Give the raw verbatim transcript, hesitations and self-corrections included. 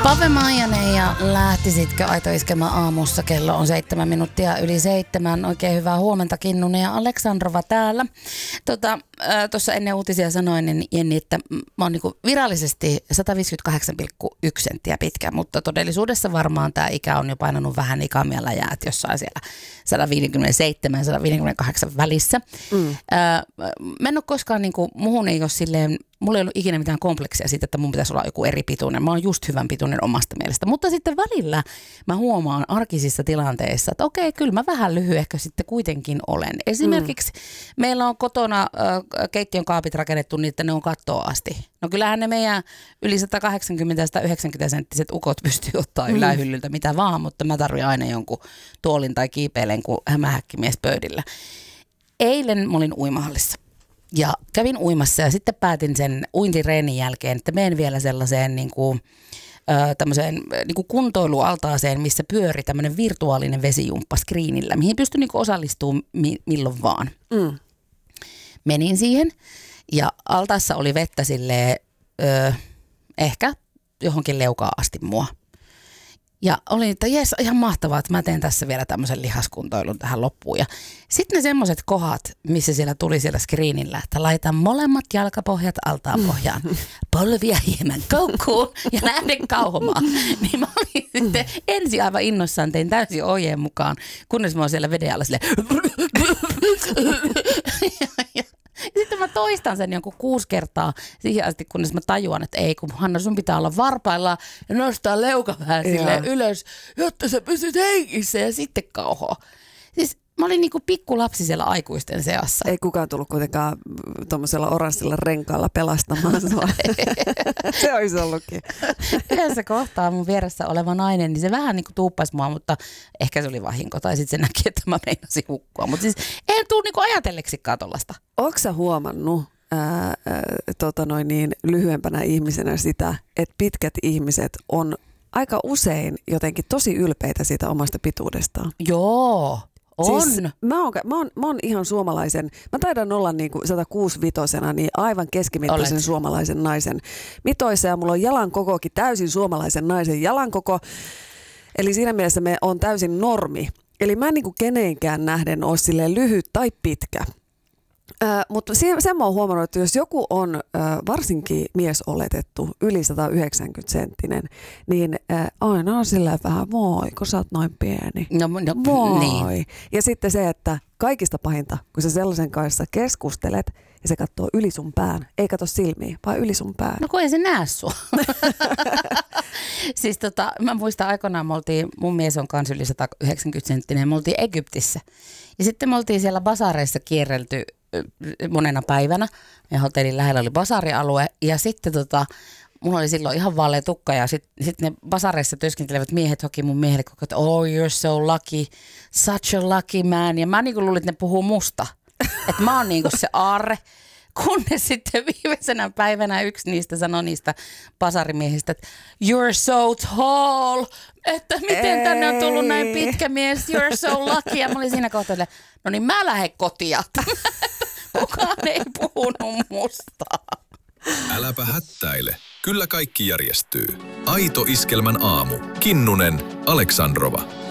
Pave Maijanen ja lähtisitkö Aito Iskelmä aamussa? Kello on seitsemän minuuttia yli seitsemän. Oikein hyvää huomenta, Kinnunen ja Aleksandrova täällä. Tuossa tota, ennen uutisia sanoin, niin Jenni, että mä oon niinku virallisesti sata viisikymmentäkahdeksan pilkku yksi senttiä pitkä, mutta todellisuudessa varmaan tämä ikä on jo painanut vähän ikamia läjää, jossain siellä sata viisikymmentäseitsemän ja sata viisikymmentäkahdeksan välissä. Mm. Äh, mä en ole koskaan, niinku, muhun ei ole silleen, mulla ei ollut ikinä mitään kompleksia siitä, että mun pitäisi olla joku eri pituinen. Mä oon just hyvän pituinen omasta mielestä. Mutta sitten välillä mä huomaan arkisissa tilanteissa, että okei, kyllä mä vähän lyhyehkö sitten kuitenkin olen. Esimerkiksi mm. meillä on kotona äh, keittiön kaapit rakennettu niin, että ne on kattoa asti. No kyllähän ne meidän yli sata kahdeksankymmentä ja sata yhdeksänkymmentä senttiset ukot pystyy ottaa mm. ylähyllyltä mitä vaan, mutta mä tarvitsen aina jonkun tuolin tai kiipeilen kuin hämähäkkimies pöydillä. Eilen mä olin uimahallissa. Ja kävin uimassa ja sitten päätin sen uintireenin jälkeen, että menen vielä sellaiseen niin kuin, ö, tämmöiseen niin kuin kuntoilualtaaseen, missä pyöri tämmöinen virtuaalinen vesijumppa screenillä, mihin pystyi niin kuin osallistumaan mi- milloin vaan. Mm. Menin siihen ja altaassa oli vettä silleen, ö, ehkä johonkin leukaan asti mua. Ja olin, että jes, ihan mahtavaa, että mä teen tässä vielä tämmöisen lihaskuntoilun tähän loppuun. Ja sitten ne semmoiset kohdat, missä siellä tuli siellä screenillä, että laitan molemmat jalkapohjat altaan pohjaan, polvia hieman koukkuun ja lähden kauhomaan. Niin mä olin sitten ensin aivan innossaan, tein täysin ohjeen mukaan, kunnes mä oon siellä veden alla silleen. Sitten mä toistan sen jonkun kuusi kertaa siihen asti, kunnes mä tajuan, että ei, kun Hanna, sun pitää olla varpaillaan ja nostaa leuka vähän silleen ylös, jotta sä pysyt hengissä ja sitten kauhoa. Siis mä olin niinku pikkulapsi siellä aikuisten seassa. Ei kukaan tullut kuitenkaan tuommoisella oranssilla renkaalla pelastamaan sua. Se olisi ollutkin. Yhdessä kohtaa mun vieressä oleva nainen, niin se vähän niinku tuuppasi mua, mutta ehkä se oli vahinko. Tai sitten se näki, että mä meinasin hukkua. Mutta siis en tuu niinku ajatelleksikaan tollasta. Ootko sä huomannut ää, ää, tota noin niin, lyhyempänä ihmisenä sitä, että pitkät ihmiset on aika usein jotenkin tosi ylpeitä siitä omasta pituudestaan? Joo. On. Siis mä, oon, mä, oon, mä oon ihan suomalaisen, mä taidan olla niinku sata kuusikymmentäviisi niin aivan keskimittaisen Olet. suomalaisen naisen mitoissa ja mulla on jalankokokin täysin suomalaisen naisen jalankoko. Eli siinä mielessä me on täysin normi. Eli mä en niinku kenenkään nähden ole silleen lyhyt tai pitkä. Äh, mutta se, sen mä oon huomannut, että jos joku on äh, varsinkin miesoletettu, yli sata yhdeksänkymmentä senttinen, niin äh, aina on silleen vähän, moi, kun sä oot noin pieni. No, no, moi. Niin. Ja sitten se, että kaikista pahinta, kun sä sellaisen kanssa keskustelet ja se katsoo yli sun pään, ei katso silmiä, vaan yli sun pään. No kun ei se näe sua. Siis tota, mä muistan aikoinaan, me oltiin, mun mies on kans yli sata yhdeksänkymmentä senttinen, me oltiin Egyptissä. Ja sitten me oltiin siellä basareissa kierrelty monena päivänä. Ja hotellin lähellä oli basarialue ja sitten tota, mulla oli silloin ihan vaalea tukka ja sitten sit ne basareissa työskentelevät miehet hoki mun miehelle koko, että oh you're so lucky, such a lucky man. Ja mä niinku luulin, että ne puhuu musta. Että mä oon niinku se aarre. Kunnes sitten viimeisenä päivänä yksi niistä sanoi niistä basarimiehistä, että you're so tall, että miten Ei. tänne on tullut näin pitkä mies, you're so lucky. Ja mä olin siinä kohtaa, että no niin mä lähden kotiin. Kukaan ei puhunut musta. Äläpä hättäile. Kyllä kaikki järjestyy. Aito Iskelmän aamu. Kinnunen, Aleksandrova.